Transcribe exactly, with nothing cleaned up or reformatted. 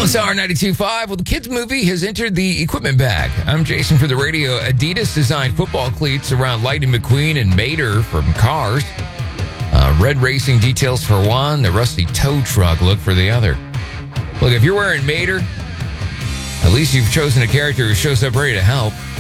It's Hour ninety-two point five. Well, the kids' movie has entered the equipment bag. I'm Jason for the radio. Adidas designed football cleats around Lightning McQueen and Mater from Cars. Uh, red racing details for one, the rusty tow truck look for the other. Look, if you're wearing Mater, at least you've chosen a character who shows up ready to help.